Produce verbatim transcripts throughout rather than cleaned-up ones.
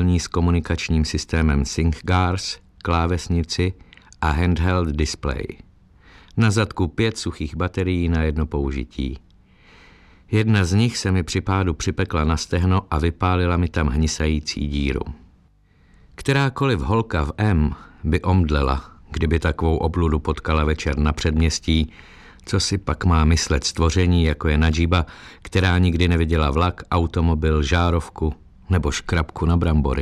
vybavení s komunikačním systémem ThinkGuards, klávesnici a handheld display. Na zadku pět suchých baterií na jedno použití. Jedna z nich se mi při pádu připekla na stehno a vypálila mi tam hnisající díru. Kterákoliv holka v M by omdlela, kdyby takovou obludu potkala večer na předměstí, co si pak má myslet stvoření, jako je Nadžiba, která nikdy neviděla vlak, automobil, žárovku nebo škrabku na brambory.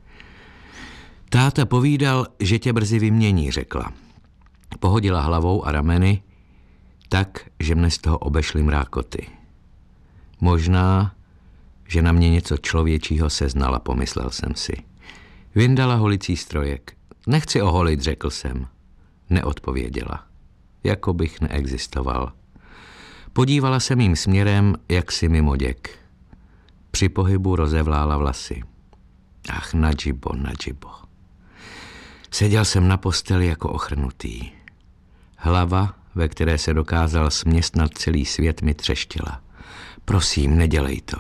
Táta povídal, že tě brzy vymění, řekla. Pohodila hlavou a rameny tak, že mne z toho obešly mrákoty. Možná, že na mě něco člověčího seznala, pomyslel jsem si. Vyndala holicí strojek. Nechci oholit, řekl jsem. Neodpověděla. Jako bych neexistoval. Podívala se mým směrem, jak si mimoděk. Při pohybu rozevlála vlasy. Ach, Nadžibo, Nadžibo. Seděl jsem na posteli jako ochrnutý. Hlava, ve které se dokázal směstnat celý svět, mi třeštila. Prosím, nedělej to.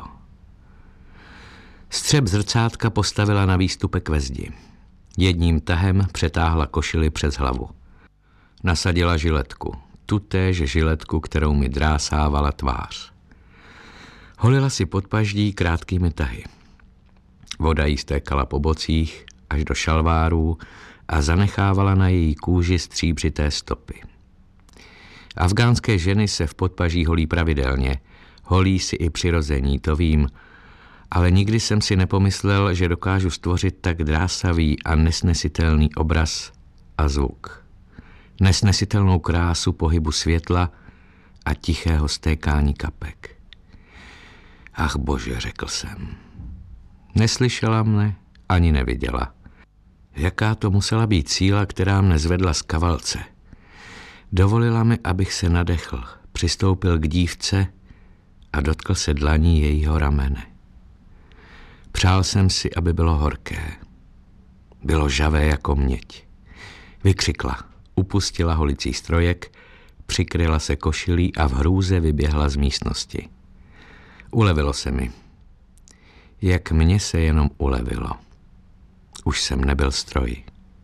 Střep zrcátka postavila na výstupek ve zdi. Jedním tahem přetáhla košili přes hlavu. Nasadila žiletku. Tutéž žiletku, kterou mi drásávala tvář. Holila si podpaždí krátkými tahy. Voda jí stékala po bocích až do šalvárů a zanechávala na její kůži stříbřité stopy. Afgánské ženy se v podpaží holí pravidelně. Holí si i přirození, to vím, ale nikdy jsem si nepomyslel, že dokážu stvořit tak drásavý a nesnesitelný obraz a zvuk. Nesnesitelnou krásu pohybu světla a tichého stékání kapek. Ach bože, řekl jsem. Neslyšela mne, ani neviděla. Jaká to musela být síla, která mne zvedla z kavalce. Dovolila mi, abych se nadechl, přistoupil k dívce a dotkl se dlaní jejího ramene. Přál jsem si, aby bylo horké. Bylo žavé jako měď. Vykřikla, upustila holicí strojek, přikryla se košilí a v hrůze vyběhla z místnosti. Ulevilo se mi. Jak mně se jenom ulevilo. Už jsem nebyl stroj.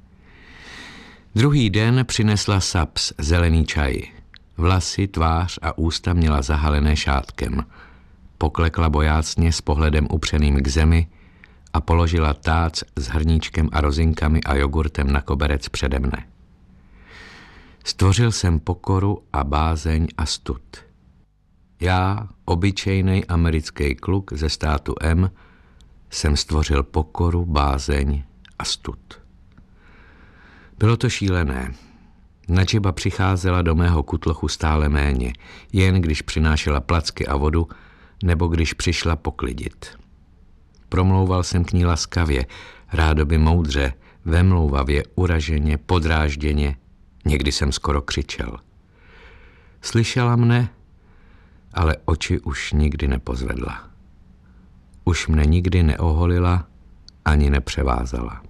Druhý den přinesla Saps zelený čaj. Vlasy, tvář a ústa měla zahalené šátkem. Poklekla bojácně s pohledem upřeným k zemi a položila tác s hrníčkem a rozinkami a jogurtem na koberec přede mne. Stvořil jsem pokoru a bázeň a stud. Já, obyčejnej americký kluk ze státu M, jsem stvořil pokoru, bázeň a stud. Bylo to šílené. Nadžiba přicházela do mého kutlochu stále méně, jen když přinášela placky a vodu, nebo když přišla poklidit. Promlouval jsem k ní laskavě, rádoby moudře, vemlouvavě, uraženě, podrážděně, někdy jsem skoro křičel. Slyšela mne, ale oči už nikdy nepozvedla. Už mne nikdy neoholila ani nepřevázala.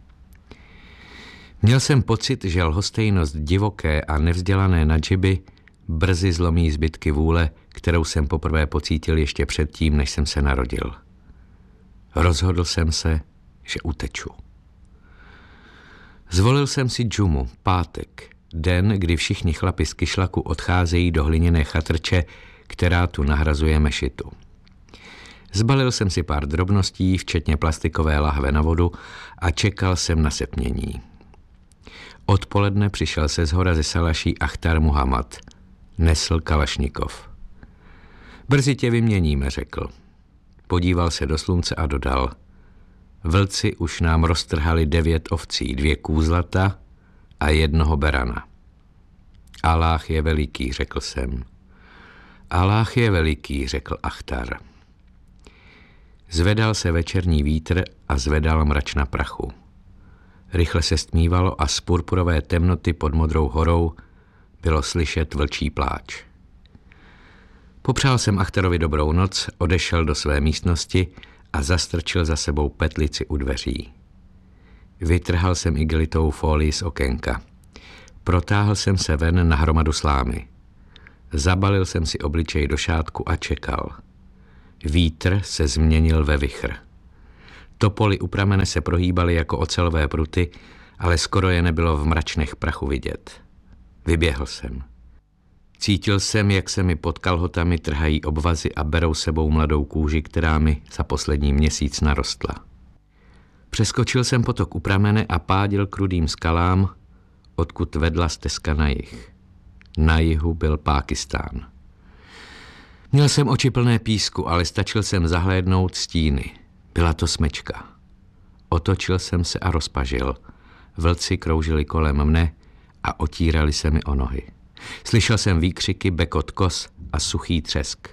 Měl jsem pocit, že lhostejnost divoké a nevzdělané Nadžiby brzy zlomí zbytky vůle, kterou jsem poprvé pocítil ještě předtím, než jsem se narodil. Rozhodl jsem se, že uteču. Zvolil jsem si džumu, pátek, den, kdy všichni chlapi z Kyšlaku odcházejí do hliněné chatrče, která tu nahrazuje mešitu. Zbalil jsem si pár drobností, včetně plastikové lahve na vodu, a čekal jsem na setmění. Odpoledne přišel se zhora ze Salaší Achtar Muhammad. Nesl kalašnikov. Brzy tě vyměníme, řekl. Podíval se do slunce a dodal. Vlci už nám roztrhali devět ovcí, dvě kůzlata a jednoho berana. Aláh je veliký, řekl jsem. Aláh je veliký, řekl Achtar. Zvedal se večerní vítr a zvedal mrač na prachu. Rychle se stmívalo a z purpurové temnoty pod Modrou horou bylo slyšet vlčí pláč. Popřál jsem Achtarovi dobrou noc, odešel do své místnosti a zastrčil za sebou petlici u dveří. Vytrhal jsem igelitovou fólii z okénka. Protáhl jsem se ven na hromadu slámy. Zabalil jsem si obličej do šátku a čekal. Vítr se změnil ve vichr. Topoly u pramene se prohýbaly jako ocelové pruty, ale skoro je nebylo v mračnech prachu vidět. Vyběhl jsem. Cítil jsem, jak se mi pod kalhotami trhají obvazy a berou sebou mladou kůži, která mi za poslední měsíc narostla. Přeskočil jsem potok u pramene a pádil k rudým skalám, odkud vedla stezka na jih. Na jihu byl Pákistán. Měl jsem oči plné písku, ale stačil jsem zahlédnout stíny. Byla to smečka. Otočil jsem se a rozpažil. Vlci kroužili kolem mne a otírali se mi o nohy. Slyšel jsem výkřiky, bekot kos a suchý třesk.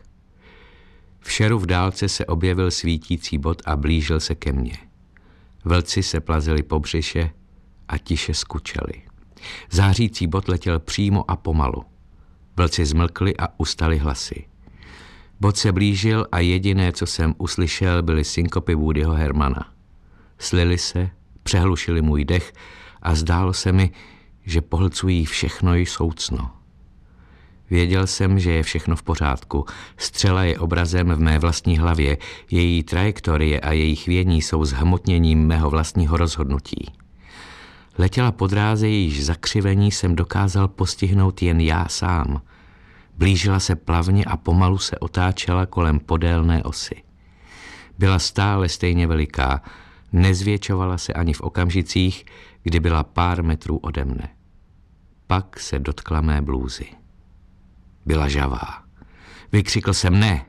V šeru v dálce se objevil svítící bod a blížil se ke mně. Vlci se plazili po břiše a tiše skučeli. Zářící bod letěl přímo a pomalu. Vlci zmlkli a ustali hlasy. Bod se blížil a jediné, co jsem uslyšel, byly synkopy Woodyho Hermana. Slili se, přehlušili můj dech a zdálo se mi, že pohlcují všechno i soucno. Věděl jsem, že je všechno v pořádku. Střela je obrazem v mé vlastní hlavě, její trajektorie a její chvění jsou zhmotněním mého vlastního rozhodnutí. Letěla po dráze, jejíž zakřivení jsem dokázal postihnout jen já sám. Blížila se plavně a pomalu se otáčela kolem podélné osy. Byla stále stejně veliká, nezvětšovala se ani v okamžicích, kdy byla pár metrů ode mne. Pak se dotkla mé blůzy. Byla žavá. Vykřikl jsem ne.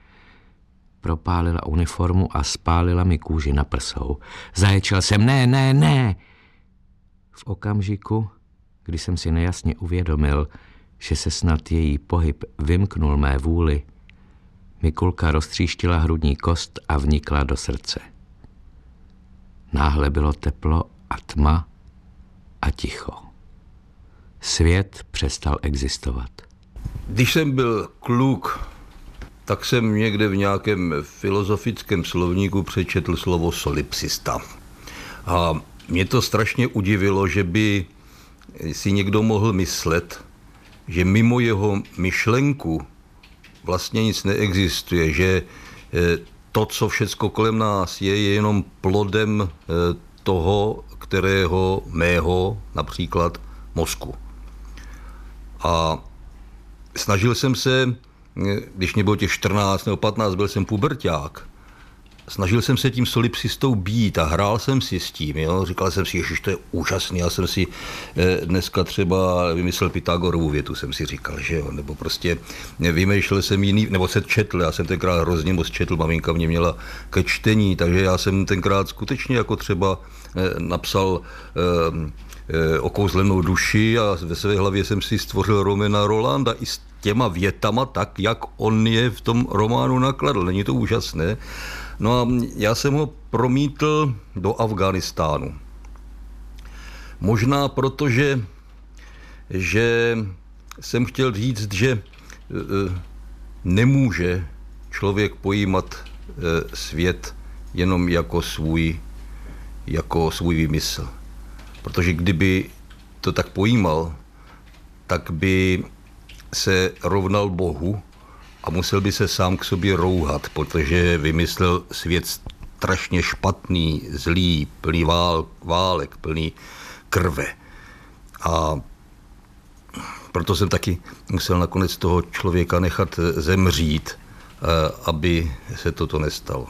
Propálila uniformu a spálila mi kůži na prsou. Zaječel jsem ne, ne, ne. V okamžiku, kdy jsem si nejasně uvědomil, že se snad její pohyb vymknul mé vůli, mi kulka roztříštila hrudní kost a vnikla do srdce. Náhle bylo teplo a tma a ticho. Svět přestal existovat. Když jsem byl kluk, tak jsem někde v nějakém filozofickém slovníku přečetl slovo solipsista. A mě to strašně udivilo, že by si někdo mohl myslet, že mimo jeho myšlenku vlastně nic neexistuje, že to, co všecko kolem nás je, je jenom plodem toho, kterého mého například mozku. A snažil jsem se, když mě bylo těch čtrnáct nebo patnáct, byl jsem puberťák, snažil jsem se tím solipsistou být a hrál jsem si s tím. Jo? Říkal jsem si, ježiš, to je úžasný. Já jsem si dneska třeba vymyslel Pythagorovu větu, jsem si říkal, že jo? Nebo prostě vymýšlel jsem jiný, nebo se četl. Já jsem tenkrát hrozně moc četl, maminka mě měla ke čtení, takže já jsem tenkrát skutečně jako třeba napsal Okouzlenou duši a ve své hlavě jsem si stvořil Romana Rolanda i s těma větama tak, jak on je v tom románu nakladl. Není to úžasné? No a já jsem ho promítl do Afghánistánu. Možná proto, že, že jsem chtěl říct, že nemůže člověk pojímat svět jenom jako svůj, jako svůj výmysl. Protože kdyby to tak pojímal, tak by se rovnal Bohu a musel by se sám k sobě rouhat, protože vymyslel svět strašně špatný, zlý, plný vál, válek, plný krve. A proto jsem taky musel nakonec toho člověka nechat zemřít, aby se toto nestalo.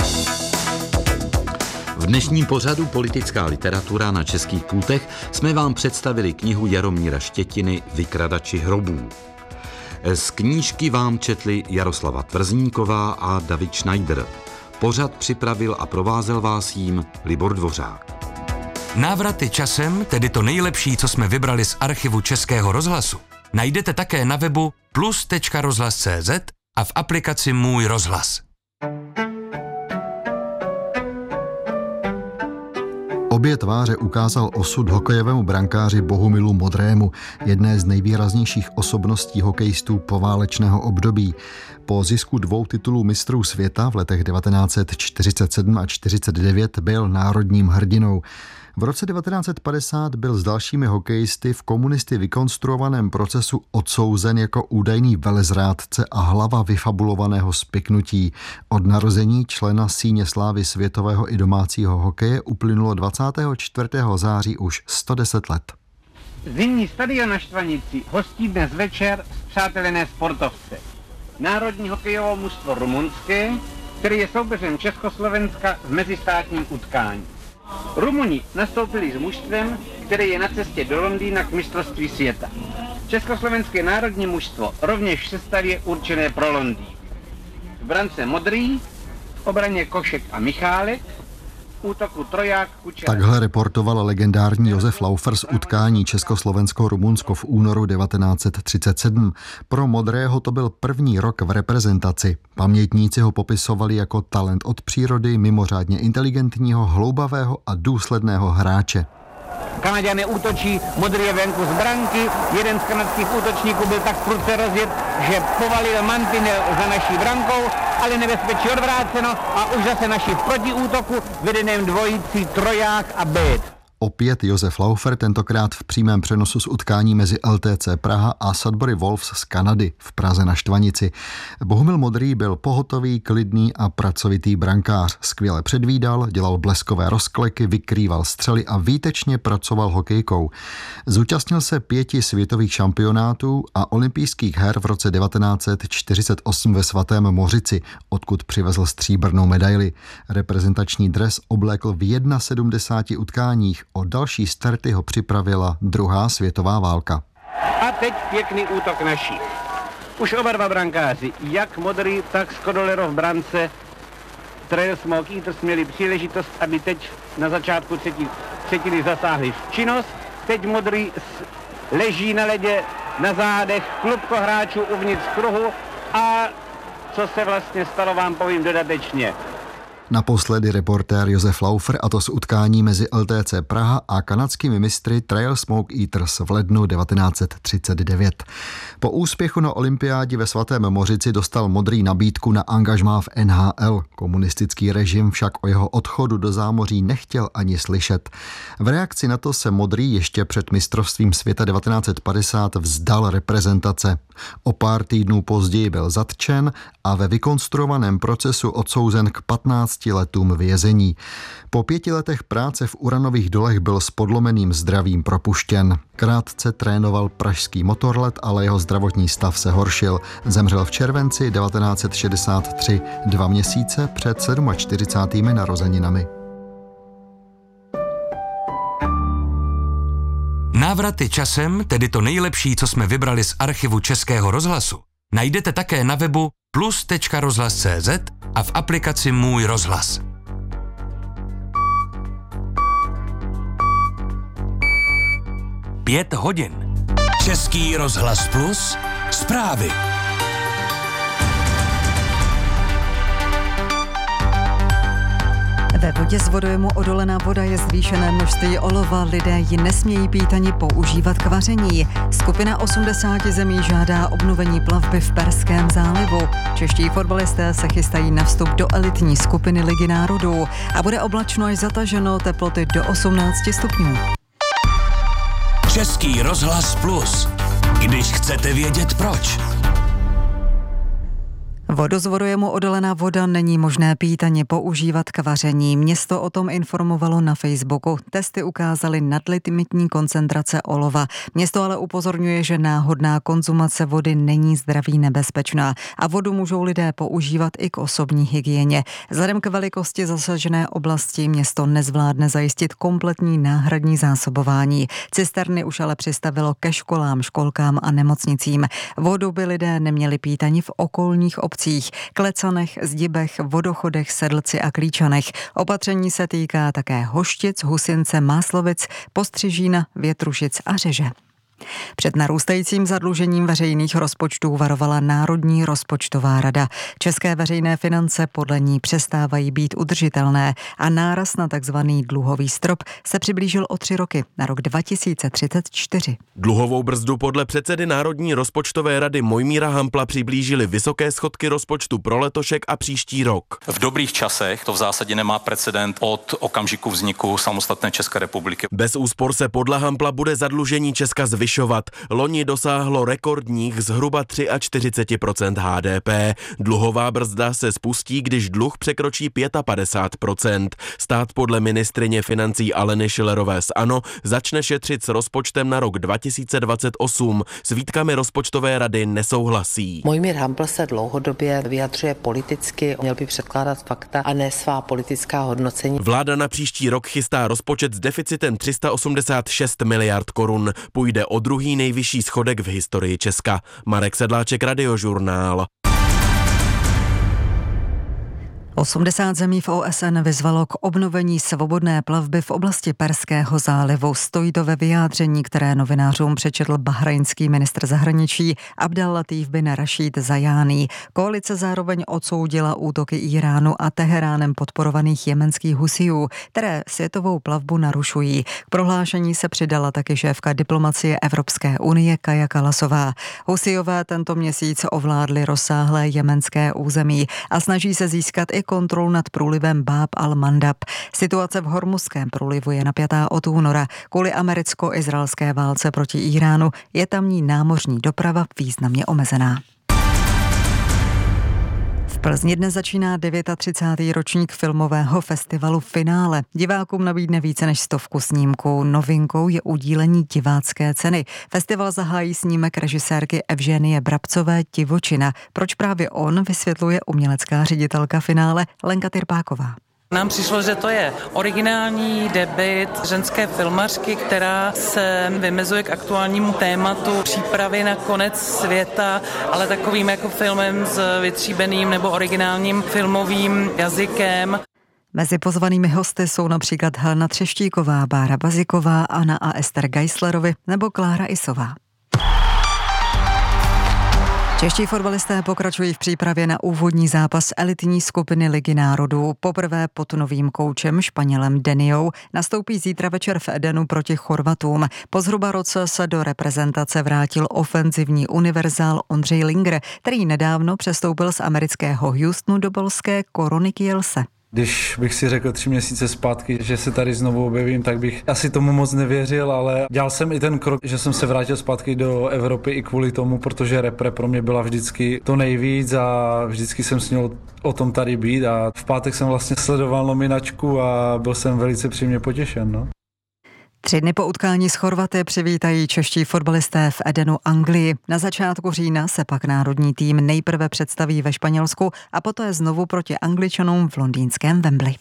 V dnešním pořadu Politická literatura na českých pultech jsme vám představili knihu Jaromíra Štětiny Vykradači hrobů. Z knížky vám četli Jaroslava Tvrzníková a David Schneider. Pořad připravil a provázel vás jím Libor Dvořák. Návraty časem, tedy to nejlepší, co jsme vybrali z archivu Českého rozhlasu, najdete také na webu plus tečka rozhlas tečka cé zet a v aplikaci Můj rozhlas. Obě tváře ukázal osud hokejovému brankáři Bohumilu Modrému, jedné z nejvýraznějších osobností hokejistů poválečného období. Po zisku dvou titulů mistrů světa v letech devatenáct set čtyřicet sedm a čtyřicet devět byl národním hrdinou. V roce devatenáct set padesát byl s dalšími hokejisty v komunisty vykonstruovaném procesu odsouzen jako údajný velezrádce a hlava vyfabulovaného spiknutí. Od narození člena síně slávy světového i domácího hokeje uplynulo dvacátého čtvrtého září už sto deset let. Zimní stadion na Štvanici hostí dnes večer spřátelené sportovce. Národní hokejové mužstvo rumunské, který je soupeřem Československa v mezistátním utkání. Rumuni nastoupili s mužstvem, které je na cestě do Londýna k mistrovství světa. Československé národní mužstvo rovněž v sestavě určené pro Londýn. V brance Modrý, v obraně Košek a Michálek, v útoku Troják, Kučera. Takhle reportoval legendární Josef Laufer z utkání Československo-Rumunsko v únoru devatenáct set třicet sedm. Pro Modrého to byl první rok v reprezentaci. Pamětníci ho popisovali jako talent od přírody, mimořádně inteligentního, hloubavého a důsledného hráče. Kanaďané útočí, Modrý je venku z branky, jeden z kanadských útočníků byl tak prudce rozjet, že povalil mantinel za naší brankou, ale nebezpečí odvráceno a už zase naši v protiútoku vedeném dvojicí Troják a Bét. Opět Josef Laufer, tentokrát v přímém přenosu z utkání mezi L T C Praha a Sudbury Wolves z Kanady v Praze na Štvanici. Bohumil Modrý byl pohotový, klidný a pracovitý brankář. Skvěle předvídal, dělal bleskové rozkleky, vykrýval střely a výtečně pracoval hokejkou. Zúčastnil se pěti světových šampionátů a olympijských her v roce devatenáct set čtyřicet osm ve Svatém Mořici, odkud přivezl stříbrnou medaili. Reprezentační dres oblékl v sedmdesáti jedna utkáních. O další starty ho připravila druhá světová válka. A teď pěkný útok našich. Už oba dva brankáři, jak Modrý, tak Skodolerov v brance, Trail Smoke Eaters měli příležitost, aby teď na začátku třetí, třetiny zasáhli v činnost. Teď Modrý leží na ledě na zádech, klubko hráčů uvnitř kruhu a co se vlastně stalo, vám povím dodatečně. Naposledy reportér Josef Laufer, a to z utkání mezi L T C Praha a kanadskými mistry Trail Smoke Eaters v lednu devatenáct set třicet devět. Po úspěchu na olympiádě ve Svatém Mořici dostal Modrý nabídku na angažmá v N H L. Komunistický režim však o jeho odchodu do zámoří nechtěl ani slyšet. V reakci na to se Modrý ještě před mistrovstvím světa devatenáct set padesát vzdal reprezentace. O pár týdnů později byl zatčen a ve vykonstruovaném procesu odsouzen k patnácti letům vězení. Po pěti letech práce v uranových dolech byl s podlomeným zdravím propuštěn. Krátce trénoval pražský motorlet, ale jeho zdravotní stav se horšil. Zemřel v červenci devatenáct set šedesát tři, dva měsíce před čtyřicátými sedmi narozeninami. Návraty časem, tedy to nejlepší, co jsme vybrali z archivu Českého rozhlasu, najdete také na webu plus tečka rozhlas tečka cé zet a v aplikaci Můj rozhlas. Pět hodin. Český rozhlas plus zprávy. Ve vodě z vodojemu odolená voda je zvýšené množství olova, lidé ji nesmějí pít ani používat k vaření. Skupina osmdesáti zemí žádá obnovení plavby v Perském zálivu. Čeští fotbalisté se chystají na vstup do elitní skupiny Ligy národů a bude oblačno až zataženo, teploty do osmnácti stupňů. Český rozhlas plus. Když chcete vědět proč. Vodu z vodojemu odolená voda není možné pít ani používat k vaření. Město o tom informovalo na Facebooku. Testy ukázaly nadlimitní koncentrace olova. Město ale upozorňuje, že náhodná konzumace vody není zdraví nebezpečná a vodu můžou lidé používat i k osobní hygieně. Vzhledem k velikosti zasažené oblasti město nezvládne zajistit kompletní náhradní zásobování. Cisterny už ale přistavilo ke školám, školkám a nemocnicím. Vodu by lidé neměli pít ani v okolních obcích. Klecanech, Zdibech, Vodochodech, Sedlci a Klíčanech. Opatření se týká také Hoštic, Husince, Máslovic, Postřižína, Větrušic a Řeže. Před narůstajícím zadlužením veřejných rozpočtů varovala Národní rozpočtová rada. České veřejné finance podle ní přestávají být udržitelné a náraz na takzvaný dluhový strop se přiblížil o tři roky na rok dva tisíce třicet čtyři. Dluhovou brzdu podle předsedy Národní rozpočtové rady Mojmíra Hampla přiblížily vysoké schodky rozpočtu pro letošek a příští rok. V dobrých časech to v zásadě nemá precedent od okamžiku vzniku samostatné České republiky. Bez úspor se podle Hampla bude zadlužení Česka zvyšovat. Loni dosáhlo rekordních zhruba čtyřicet tři procent H D P. Dluhová brzda se spustí, když dluh překročí padesát pět procent. Stát podle ministryně financí Aleny Schillerové z ANO začne šetřit s rozpočtem na rok dva tisíce dvacet osm. S výtkami rozpočtové rady nesouhlasí. Mojmír Hampl se dlouhodobě vyjadřuje politicky, měl by předkládat fakta a ne svá politická hodnocení. Vláda na příští rok chystá rozpočet s deficitem tři sta osmdesát šest miliard korun. Půjde o druhý nejvyšší schodek v historii Česka. Marek Sedláček, Radiožurnál. osmdesát zemí v O S N vyzvalo k obnovení svobodné plavby v oblasti Perského zálivu. Stojí to ve vyjádření, které novinářům přečetl bahrajnský ministr zahraničí Abdel Latif bin Rašíd Zajání. Koalice zároveň odsoudila útoky Íránu a Teheránem podporovaných jemenských husijů, které světovou plavbu narušují. K prohlášení se přidala taky šéfka diplomacie Evropské unie Kaja Kalasová. Husijové tento měsíc ovládli rozsáhlé jemenské území a snaží se získat i kontrolu nad průlivem Báb al-Mandab. Situace v Hormuzském průlivu je napjatá od února. Kvůli americko-izraelské válce proti Íránu je tamní námořní doprava významně omezená. V Plzni dnes začíná třicátý devátý ročník filmového festivalu Finále. Divákům nabídne více než stovku snímků. Novinkou je udílení divácké ceny. Festival zahájí snímek režisérky Evženie Brabcové Divočina. Proč právě on, vysvětluje umělecká ředitelka Finále Lenka Tyrpáková. Nám přišlo, že to je originální debut ženské filmařky, která se vymezuje k aktuálnímu tématu přípravy na konec světa, ale takovým jako filmem s vytříbeným nebo originálním filmovým jazykem. Mezi pozvanými hosty jsou například Helena Třeštíková, Bára Baziková, Anna a Ester Geislerovi nebo Klára Isová. Čeští fotbalisté pokračují v přípravě na úvodní zápas elitní skupiny Ligy národů. Poprvé pod novým koučem Španělem Deniou nastoupí zítra večer v Edenu proti Chorvatům. Po zhruba roce se do reprezentace vrátil ofenzivní univerzál Ondřej Linger, který nedávno přestoupil z amerického Houstonu do polské Korony Kielce. Když bych si řekl tři měsíce zpátky, že se tady znovu objevím, tak bych asi tomu moc nevěřil, ale dělal jsem i ten krok, že jsem se vrátil zpátky do Evropy i kvůli tomu, protože repre pro mě byla vždycky to nejvíc a vždycky jsem směl o tom tady být a v pátek jsem vlastně sledoval nominačku a byl jsem velice příjemně potěšen. No. Tři dny po utkání s Chorvaty přivítají čeští fotbalisté v Edenu Anglii. Na začátku října se pak národní tým nejprve představí ve Španělsku a poté znovu proti Angličanům v londýnském Wembley.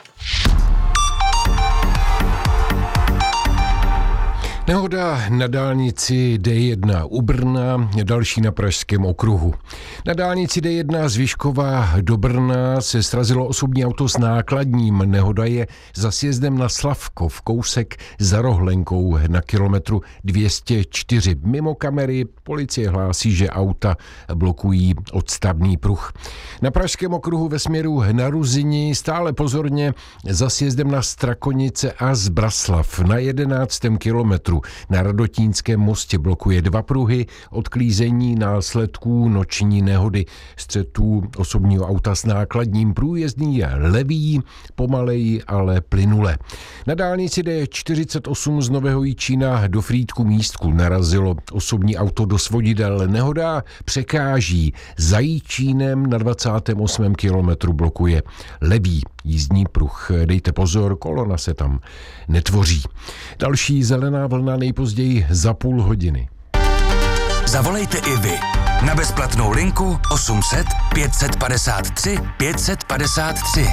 Nehoda na dálnici D jedna u Brna, další na Pražském okruhu. Na dálnici D jedna z Vyškova do Brna se srazilo osobní auto s nákladním. Nehoda je za sjezdem na Slavkov, kousek za Rohlenkou na kilometru dvě stě čtyři. Mimo kamery policie hlásí, že auta blokují odstavný pruh. Na Pražském okruhu ve směru na Ruzini stále pozorně za sjezdem na Strakonice a Zbraslav na jedenáctém kilometru. Na Radotínském mostě blokuje dva pruhy, odklízení následků noční nehody. Střetů osobního auta s nákladním průjezdný je levý, pomaleji, ale plynule. Na dálnici D čtyřicet osm z Nového Jičína do Frýdku Místku narazilo osobní auto do svodidel. Nehoda překáží. Za Jičínem na dvacátém osmém kilometru blokuje levý jízdní pruh. Dejte pozor, kolona se tam netvoří. Další zelená vlna nejpozději za půl hodiny. Zavolejte i vy na bezplatnou linku osm set pět padesát tři pět padesát tři.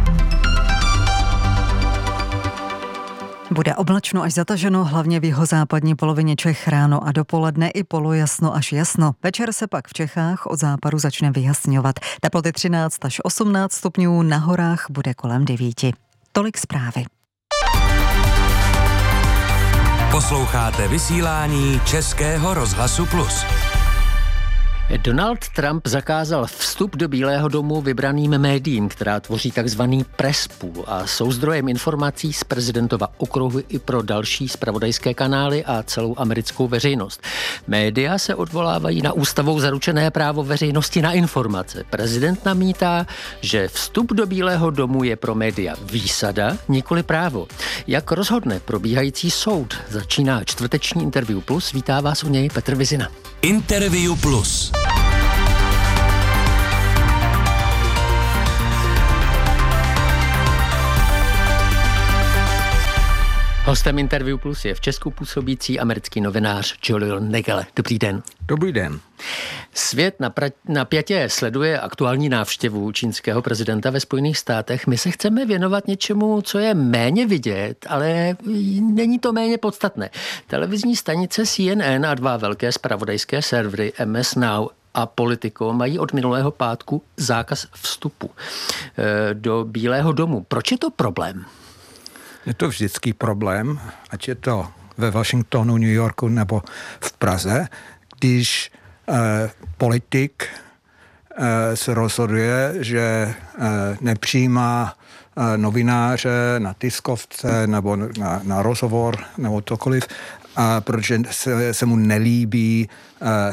Bude oblačno až zataženo, hlavně v jihozápadní polovině Čech ráno a dopoledne i polojasno až jasno. Večer se pak v Čechách od západu začne vyjasňovat. Teploty třináct až osmnáct stupňů, na horách bude kolem devíti. Tolik zprávy. Posloucháte vysílání Českého rozhlasu Plus. Donald Trump zakázal vstup do Bílého domu vybraným médiím, která tvoří takzvaný press pool a jsou zdrojem informací z prezidentova okruhu i pro další zpravodajské kanály a celou americkou veřejnost. Média se odvolávají na ústavou zaručené právo veřejnosti na informace. Prezident namítá, že vstup do Bílého domu je pro média výsada, nikoli právo. Jak rozhodne probíhající soud? Začíná čtvrteční Interview Plus. Vítá vás u něj Petr Vizina. Interview Plus. Hostem Interview Plus je v Česku působící americký novinář Julian Nagel. Dobrý den. Dobrý den. Svět napra- napjatě sleduje aktuální návštěvu čínského prezidenta ve Spojených státech. My se chceme věnovat něčemu, co je méně vidět, ale není to méně podstatné. Televizní stanice C N N a dva velké zpravodajské servery M S Now a Politico mají od minulého pátku zákaz vstupu do Bílého domu. Proč je to problém? Je to vždycky problém, ať je to ve Washingtonu, New Yorku nebo v Praze, když eh, politik eh, se rozhoduje, že eh, nepřijímá eh, novináře na tiskovce nebo na, na rozhovor nebo cokoliv, a protože se, se mu nelíbí eh,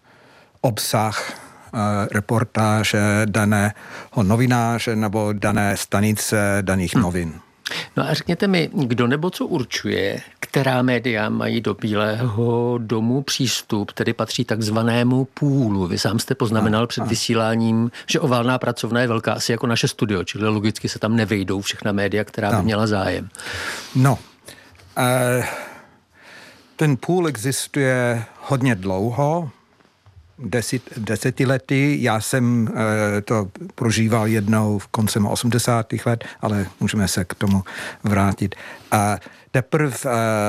obsah eh, reportáže daného novináře nebo dané stanice daných novin. No a řekněte mi, kdo nebo co určuje, která média mají do Bílého domu přístup, tedy patří takzvanému půlu. Vy sám jste poznamenal a, před a. vysíláním, že oválná pracovna je velká, asi jako naše studio, čili logicky se tam nevejdou všechna média, která by tam měla zájem. No, uh, ten půl existuje hodně dlouho, Deset, desetiletí. Já jsem uh, to prožíval jednou v koncem osmdesátých let, ale můžeme se k tomu vrátit. A teprve uh,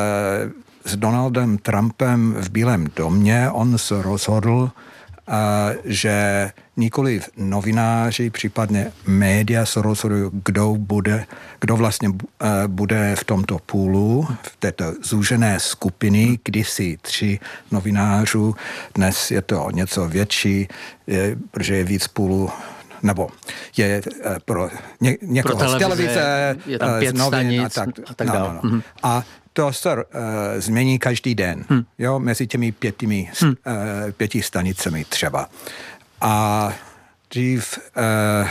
s Donaldem Trumpem v Bílém domě on se rozhodl, uh, že nikoliv novináři, případně média se rozhodují, kdo bude, kdo vlastně uh, bude v tomto půlu, v této zúžené skupiny, kdysi tři novinářů, dnes je to něco větší, je, protože je víc půlů, nebo je uh, pro ně, někoho pro televize, z televize, je tam pět z novin stanic a tak, a tak no, dále. No, no. Mm-hmm. A to se uh, změní každý den, hmm. jo, mezi těmi pětimi, hmm. uh, pěti stanicemi třeba. A dřív uh,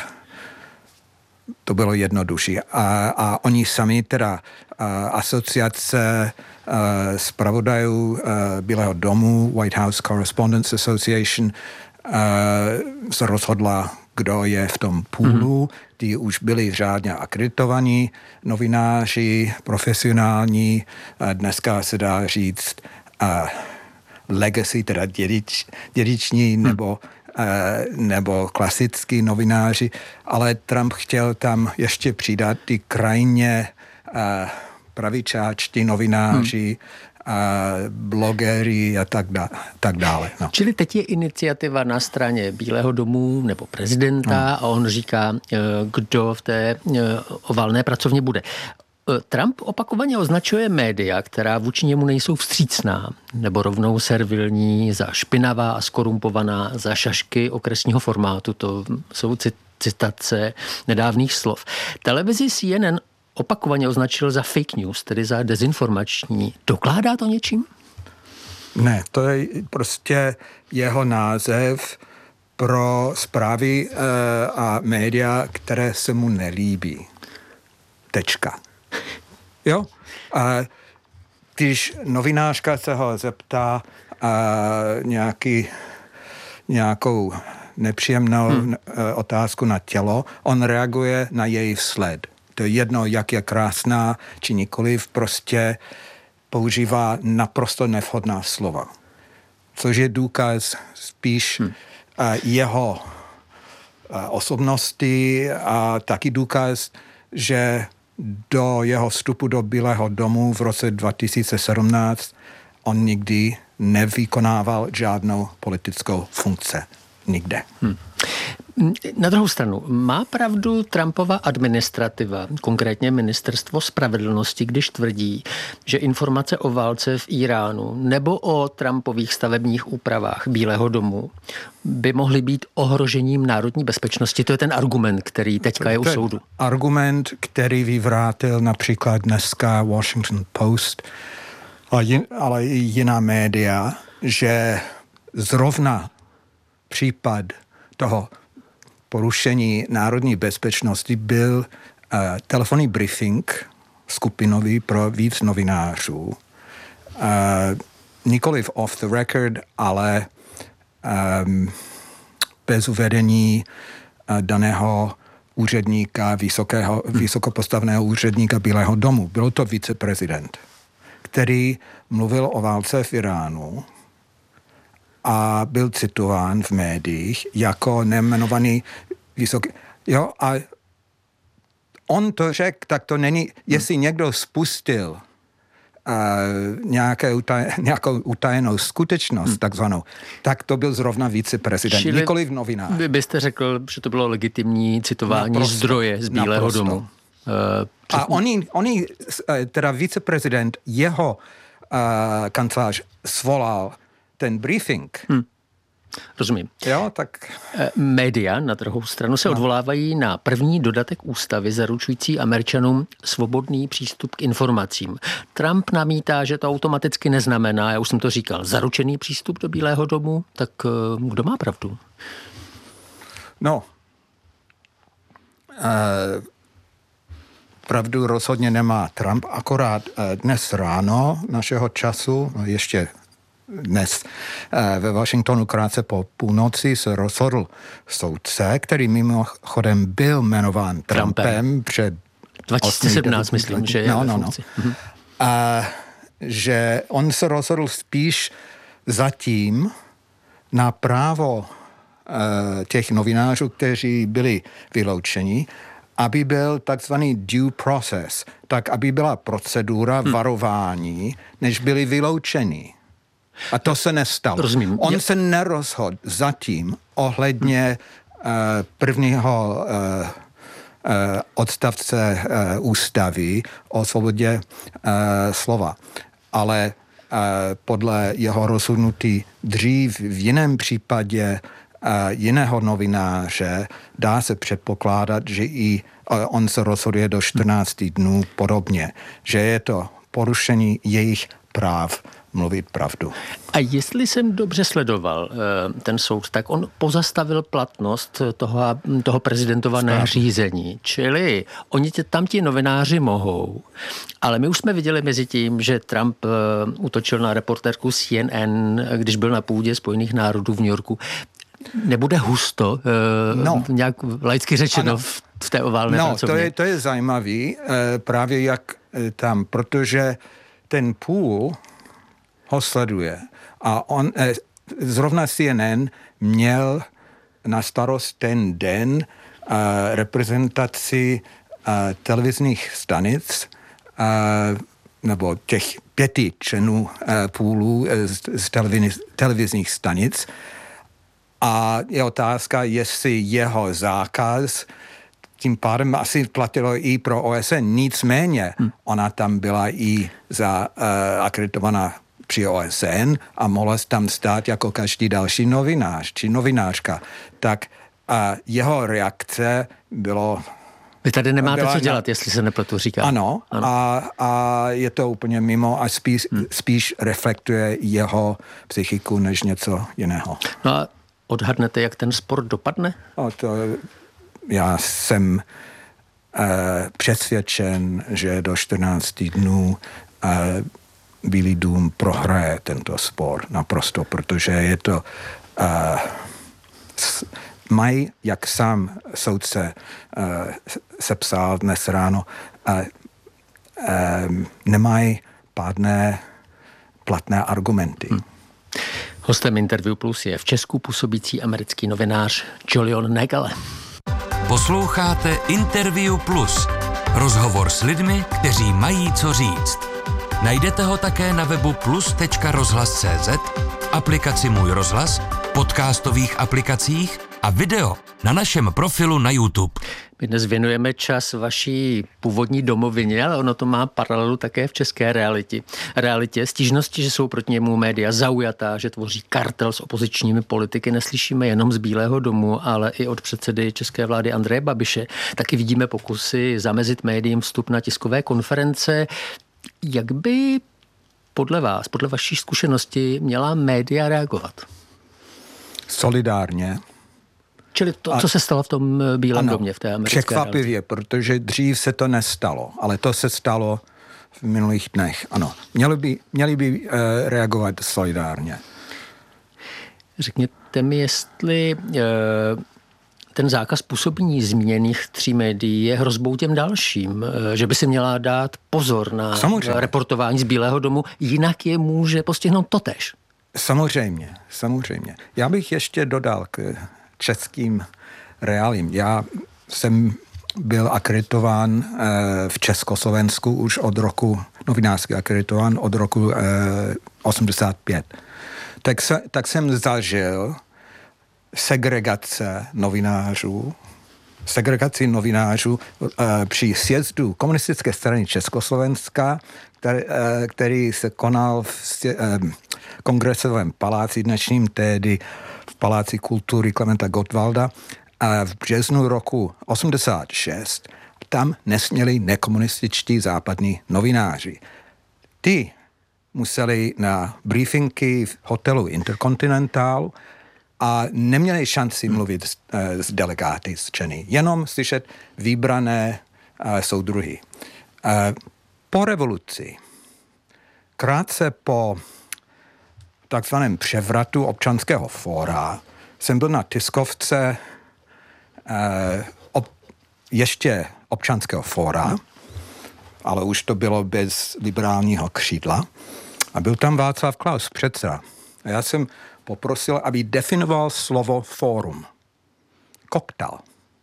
to bylo jednodušší. A, a oni sami teda uh, asociace uh, zpravodajů uh, Bílého domu, White House Correspondents Association, uh, se rozhodla, kdo je v tom půlu. Mm-hmm. Ty už byli řádně akreditovaní novináři, profesionální, dneska se dá říct uh, legacy, teda dědič, dědiční mm. nebo, uh, nebo klasický novináři, ale Trump chtěl tam ještě přidat ty krajně uh, pravičáčtí novináři, mm. a blogery a tak, dá, tak dále. No. Čili teď je iniciativa na straně Bílého domu nebo prezidenta no. a on říká, kdo v té oválné pracovně bude. Trump opakovaně označuje média, která vůči němu nejsou vstřícná nebo rovnou servilní, za špinavá a skorumpovaná, za šašky okresního formátu. To jsou citace nedávných slov. Televizi C N N opakovaně označil za fake news, tedy za dezinformační. Dokládá to něčím? Ne, to je prostě jeho název pro zprávy e, a média, které se mu nelíbí. Tečka. Jo? A když novinářka se ho zeptá a nějaký, nějakou nepříjemnou hmm. otázku na tělo, on reaguje na její sled. To je jedno, jak je krásná, či nikoliv, prostě používá naprosto nevhodná slova. Což je důkaz spíš hmm. jeho osobnosti a taky důkaz, že do jeho vstupu do Bílého domu v roce dva tisíce sedmnáct on nikdy nevykonával žádnou politickou funkci. Nikde. Hmm. Na druhou stranu, má pravdu Trumpova administrativa, konkrétně ministerstvo spravedlnosti, když tvrdí, že informace o válce v Iránu nebo o Trumpových stavebních úpravách Bílého domu by mohly být ohrožením národní bezpečnosti? To je ten argument, který teďka je u ten soudu. Argument, který vyvrátil například dneska Washington Post, ale i jiná média, že zrovna případ toho porušení národní bezpečnosti byl uh, telefonní briefing skupinový pro víc novinářů. Uh, nikoliv off the record, ale um, bez uvedení uh, daného úředníka, vysokého, vysokopostavného úředníka Bílého domu. Byl to viceprezident, který mluvil o válce v Iránu a byl citován v médiích jako nejmenovaný vysoký. Jo, a on to řekl, tak to není, jestli někdo spustil uh, nějaké utaj, nějakou utajenou skutečnost, hmm. takzvanou, tak to byl zrovna viceprezident, nikoliv novinář. Vy byste řekl, že to bylo legitimní citování naprosto, zdroje z Bílého naprosto. domu. Uh, a oni, oni, teda viceprezident, jeho uh, kancelář svolal ten briefing. Hmm. Rozumím. Jo, tak... Média na druhou stranu se no. odvolávají na první dodatek ústavy zaručující Američanům svobodný přístup k informacím. Trump namítá, že to automaticky neznamená, já už jsem to říkal, zaručený přístup do Bílého domu, tak kdo má pravdu? No, uh, pravdu rozhodně nemá Trump, akorát uh, dnes ráno našeho času, ještě dnes ve Washingtonu krátce po půlnoci se rozhodl soudce, který mimochodem byl jmenován Trumpem, Trumpem před dva tisíce sedmnáct, myslím, že je no, no, no. Mhm. A že on se rozhodl spíš zatím na právo uh, těch novinářů, kteří byli vyloučeni, aby byl takzvaný due process, tak aby byla procedura hmm. varování, než byli vyloučeni. A to se nestalo. Rozumím. On se nerozhodl zatím ohledně uh, prvního uh, uh, odstavce uh, ústavy o svobodě uh, slova. Ale uh, podle jeho rozhodnutí dřív v jiném případě uh, jiného novináře dá se předpokládat, že i uh, on se rozhoduje do čtrnácti dnů podobně. Že je to porušení jejich práv mluvit pravdu. A jestli jsem dobře sledoval ten soud, tak on pozastavil platnost toho, toho prezidentova nařízení. Čili oni tě, tam ti novináři mohou. Ale my už jsme viděli mezi tím, že Trump útočil na reportérku C N N, když byl na půdě Spojených národů v New Yorku. Nebude husto, no. nějak laicky řečeno, v, v té oválné no, pracovně? No, to je, to je zajímavý, právě jak tam, protože ten půl ho sleduje. A on, eh, zrovna C N N měl na starost ten den eh, reprezentaci eh, televizních stanic eh, nebo těch pěti členů eh, půlů eh, z, z televiz, televizních stanic. A je otázka, jestli jeho zákaz tím pádem asi platilo i pro O S N. Nicméně hmm. ona tam byla i za uh, akreditovaná při O S N a mohla tam stát jako každý další novinář či novinářka. Tak a jeho reakce bylo... Vy tady nemáte byla, co dělat, na... jestli se nepletu, říká. Ano, ano. A, a je to úplně mimo a spíš, hmm. spíš reflektuje jeho psychiku než něco jiného. No a odhadnete, jak ten spor dopadne? O, to, já jsem uh, přesvědčen, že do čtrnácti dnů uh, Bílý dům prohraje tento spor naprosto, protože je to uh, s, mají, jak sám soudce uh, sepsal dnes ráno, uh, um, nemají pádné platné argumenty. Hmm. Hostem Interview Plus je v Česku působící americký novinář Julian Nagel. Posloucháte Interview Plus. Rozhovor s lidmi, kteří mají co říct. Najdete ho také na webu plus tečka rozhlas tečka cé zet, aplikaci Můj rozhlas, podcastových aplikacích a video na našem profilu na YouTube. My dnes věnujeme čas vaší původní domovině, ale ono to má paralelu také v české realitě. Realitě stížnosti, že jsou proti němu média zaujatá, že tvoří kartel s opozičními politiky, neslyšíme jenom z Bílého domu, ale i od předsedy české vlády Andreje Babiše. Taky vidíme pokusy zamezit médiím vstup na tiskové konference. Jak by podle vás, podle vaší zkušenosti měla média reagovat? Solidárně. Čili to, co se stalo v tom Bílém ano, domě, v té americké překvapivě, realitě. Protože dřív se to nestalo, ale to se stalo v minulých dnech. Ano, měli by, měli by uh, reagovat solidárně. Řekněte mi, jestli uh, ten zákaz působení zmíněných tří médií je hrozbou těm dalším, uh, že by si měla dát pozor na samozřejmě. reportování z Bílého domu, jinak je může postihnout totéž. Samozřejmě, samozřejmě. Já bych ještě dodal k českým reálím. Já jsem byl akreditován v Československu už od roku, novinářský akreditován od roku osmdesát pět. Tak, se, tak jsem zažil segregace novinářů, segregaci novinářů při sjezdu komunistické strany Československa, který, který se konal v Kongresovém paláci, dnešním tedy v Paláci kultury Klementa Gottwalda, a v březnu roku osmdesát šest tam nesměli nekomunističtí západní novináři. Ty museli na briefingy v hotelu Intercontinental a neměli šanci mluvit s, s delegáty z Čeny, jenom slyšet vybrané uh, soudruhy. Uh, po revoluci, krátce po takzvaném převratu občanského fóra, jsem byl na tiskovce uh, ob, ještě občanského fóra, ale už to bylo bez liberálního křídla. A byl tam Václav Klaus, předseda. A já jsem poprosil, aby definoval slovo fórum. Koktal.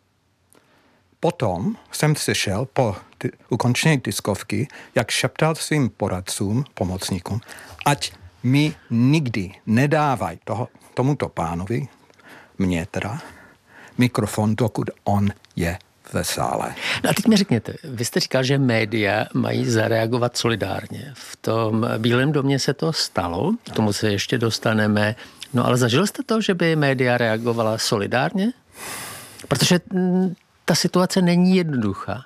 Potom jsem slyšel po ty, ukončení tiskovky, jak šeptal svým poradcům, pomocníkům, ať mi nikdy nedávají toho, tomuto pánovi, mně teda, mikrofon, dokud on je ve sále. No a teď mi řekněte, vy jste říkal, že média mají zareagovat solidárně. V tom Bílém domě se to stalo, k tomu se ještě dostaneme. No ale zažil jste to, že by média reagovala solidárně? Protože ta situace není jednoduchá.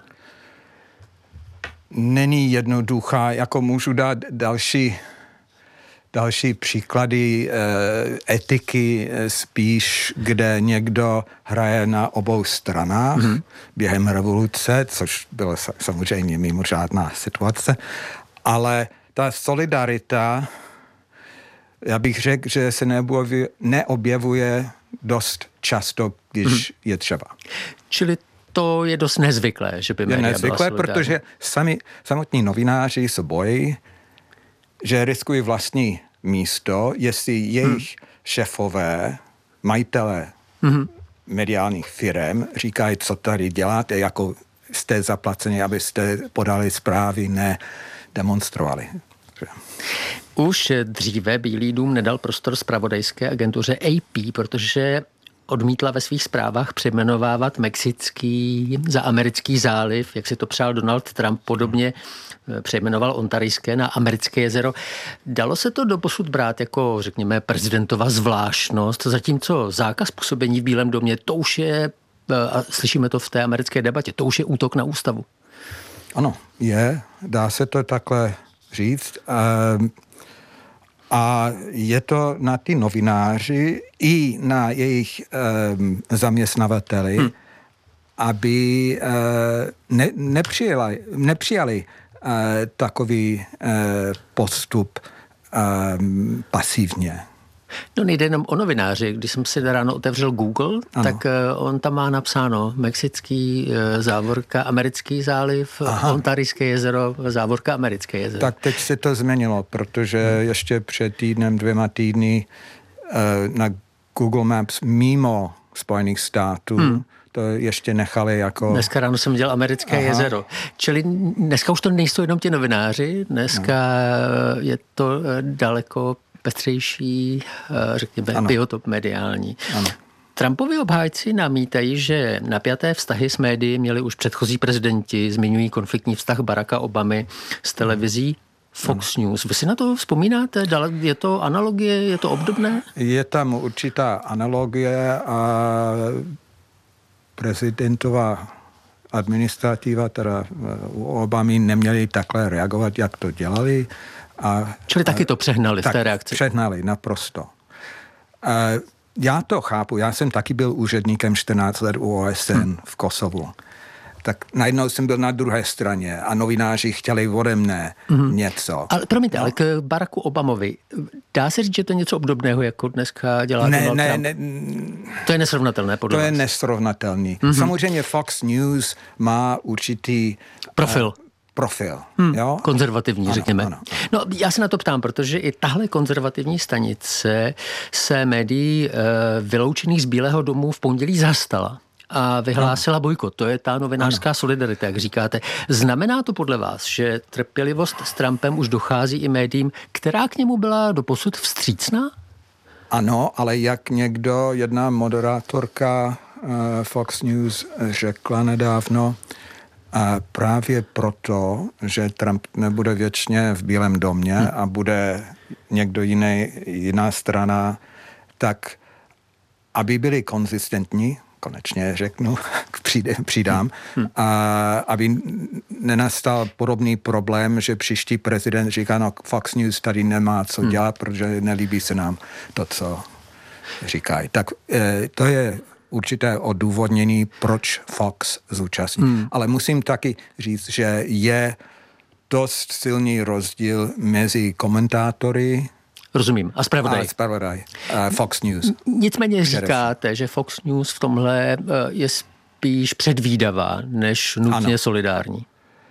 Není jednoduchá, jako můžu dát další Další příklady e, etiky e, spíš, kde někdo hraje na obou stranách mm-hmm. během revoluce, což byla samozřejmě mimořádná situace, ale ta solidarita, já bych řekl, že se neobjevuje, neobjevuje dost často, když mm-hmm. je třeba. Čili to je dost nezvyklé, že by média je nezvyklé, byla protože sami, samotní novináři se bojí, že riskují vlastní místo, jestli jejich hmm. šéfové, majitelé hmm. mediálních firem říkají, co tady děláte, jako jste zaplaceni, abyste podali zprávy, ne demonstrovali. Už dříve Bílý dům nedal prostor zpravodajské agentuře A P, protože odmítla ve svých zprávách přejmenovávat mexický za americký záliv, jak si to přál Donald Trump, podobně přejmenoval ontarijské na americké jezero. Dalo se to doposud brát jako, řekněme, prezidentova zvláštnost, zatímco zákaz působení v Bílém domě, to už je, a slyšíme to v té americké debatě, to už je útok na ústavu. Ano, je, dá se to takhle říct. A je to na ty novináři i na jejich zaměstnavateli, hmm. aby ne, nepřijali, nepřijali takový postup pasivně. No nejde jenom o novináři. Když jsem si ráno otevřel Google, ano. tak on tam má napsáno mexický závorka americký záliv, Aha. ontarijské jezero, závorka americké jezero. Tak teď se to změnilo, protože hmm. ještě před týdnem, dvěma týdny na Google Maps mimo Spojených států hmm. to ještě nechali jako... Dneska ráno jsem dělal americké Aha. jezero. Čili dneska už to nejsou jenom ti novináři, dneska no. je to daleko pestřejší, řekněme, ano. biotop mediální. Ano. Trumpovi obhájci namítají, že napjaté vztahy s médii měli už předchozí prezidenti, zmiňují konfliktní vztah Baracka Obamy s televizí Fox News. Vy si na to vzpomínáte? Je to analogie? Je to obdobné? Je tam určitá analogie a prezidentová administrativa, teda u Obamy neměli takhle reagovat, jak to dělali. A, Čili taky to přehnali tak v té reakci? Přehnali, naprosto. A já to chápu, já jsem taky byl úředníkem čtrnáct let u O S N hmm. v Kosovu. Tak najednou jsem byl na druhé straně a novináři chtěli ode mne mm. něco. Ale promiňte, no. ale k Baracku Obamovi, dá se říct, že to je něco obdobného, jako dneska dělá ne, Donald ne, Trump? Ne, to je nesrovnatelné podle To vás. je nesrovnatelný. Mm-hmm. Samozřejmě Fox News má určitý profil. Uh, profil. Hmm, jo? Konzervativní, ano, řekněme. Ano. No, já se na to ptám, protože i tahle konzervativní stanice se médií e, vyloučených z Bílého domu v pondělí zastala a vyhlásila bojkot. To je ta novinářská ano. solidarita, jak říkáte. Znamená to podle vás, že trpělivost s Trumpem už dochází i médiím, která k němu byla doposud vstřícná? Ano, ale jak někdo, jedna moderátorka uh, Fox News řekla nedávno, a právě proto, že Trump nebude věčně v Bílém domě hmm. a bude někdo jiný, jiná strana, tak aby byli konzistentní, konečně řeknu, přijde, přidám, hmm. a aby nenastal podobný problém, že příští prezident říká, no Fox News tady nemá co hmm. dělat, protože nelíbí se nám to, co říkají. Tak eh, to je určité odůvodnění, proč Fox zúčastní. Hmm. Ale musím taky říct, že je dost silný rozdíl mezi komentátory. Rozumím. A zpravodaj. A zpravodaj. Uh, Fox News. Nicméně říkáte, že Fox News v tomhle je spíš předvídavá, než nutně ano. solidární.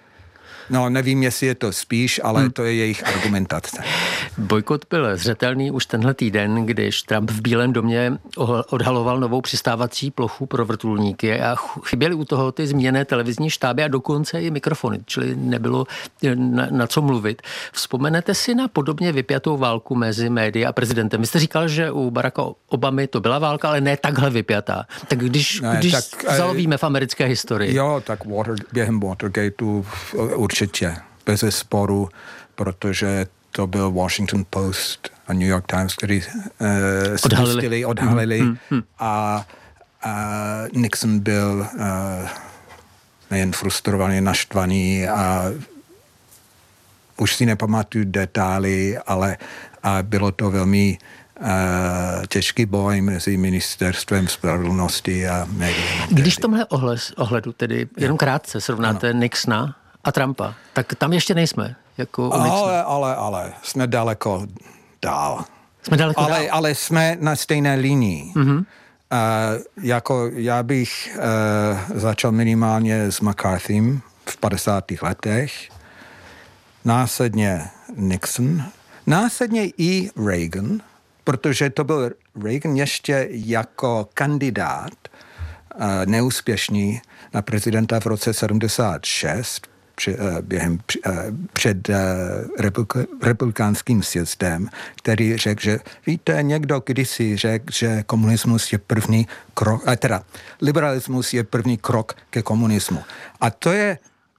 No, nevím, jestli je to spíš, ale hmm. to je jejich argumentace. Bojkot byl zřetelný už tenhle týden, když Trump v Bílém domě odhaloval novou přistávací plochu pro vrtulníky a chyběly u toho ty zmíněné televizní štáby a dokonce i mikrofony, čili nebylo na, na co mluvit. Vzpomenete si na podobně vypjatou válku mezi médii a prezidentem? Vy jste říkal, že u Baracka Obamy to byla válka, ale ne takhle vypjatá. Tak když, ne, když tak, zalovíme v americké historii. Jo, tak Water, během Watergateu určitě, bez sporu, protože to byl Washington Post a New York Times, který uh, spustili, odhalili hmm, hmm. a, a Nixon byl uh, nejen frustrovaný, naštvaný a už si nepamatuju detaily, ale a bylo to velmi uh, těžký boj mezi ministerstvem spravedlnosti a médií. Když v tomhle ohles, ohledu tedy jenom krátce srovnáte ano. Nixona a Trumpa, tak tam ještě nejsme. Jako ale, ale, ale, jsme daleko dál. Jsme daleko ale, dál. Ale jsme na stejné linii. Mm-hmm. Uh, jako já bych uh, začal minimálně s McCarthym v padesátých letech, následně Nixon, následně i Reagan, protože to byl Reagan ještě jako kandidát uh, neúspěšný na prezidenta v roce sedmdesát šest, Při, během, před republikánským sjezdem, který řekl, že víte, někdo kdysi řekl, že komunismus je první krok, a teda liberalismus je první krok ke komunismu. A to je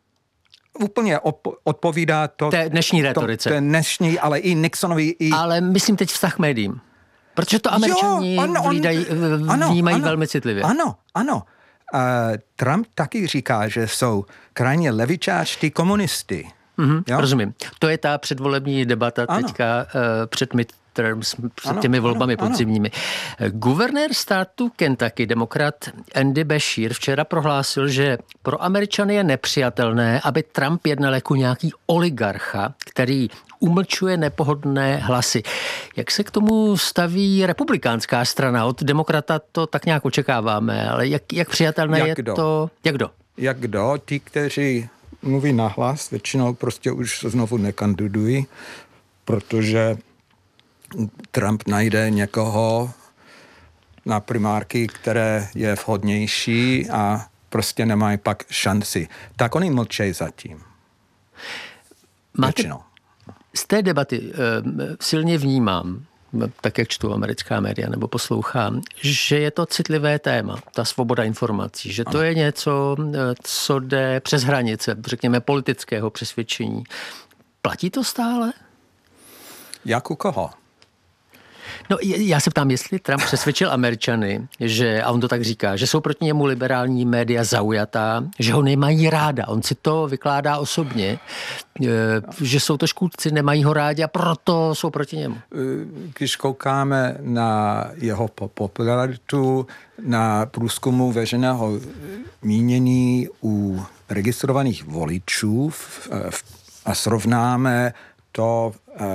úplně op- odpovídá to... Té dnešní retorice. To, dnešní, ale i Nixonovi, i... Ale myslím teď vztah k médiím. Protože to Američani vnímají velmi citlivě. Ano, ano. Uh, Trump taky říká, že jsou krajně levičáčtí komunisty. Mm-hmm, rozumím. To je ta předvolební debata ano. teďka uh, před midterms, před ano, těmi volbami ano, podzimními. Ano. Guvernér státu Kentucky, demokrat Andy Beshear, včera prohlásil, že pro Američany je nepřijatelné, aby Trump jednal jako nějaký oligarcha, který umlčuje nepohodlné hlasy. Jak se k tomu staví republikánská strana? Od demokrata to tak nějak očekáváme, ale jak, jak přijatelné jak je kdo? to? Jak kdo? Jak kdo? Ti, kteří mluví nahlas, většinou prostě už znovu nekandidují, protože Trump najde někoho na primárky, které je vhodnější a prostě nemají pak šanci. Tak oni mlčejí zatím. Máte... Z té debaty e, silně vnímám, tak jak čtu americká média nebo poslouchám, že je to citlivé téma, ta svoboda informací, že to je něco, co jde přes hranice, řekněme, politického přesvědčení. Platí to stále? Jak u koho? No, já se ptám, jestli Trump přesvědčil Američany, že, a on to tak říká, že jsou proti němu liberální média zaujatá, že ho nemají ráda. On si to vykládá osobně, že jsou to škůdci, nemají ho rádi a proto jsou proti němu. Když koukáme na jeho popularitu, na průzkumu veřejného mínění u registrovaných voličů a srovnáme to